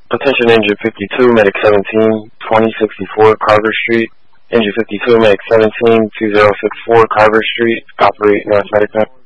Attention Engine 52, Medic 17, 2064 Carver Street. Engine 52, Medic 17, 2064 Carver Street. Operate Mass Medic Net.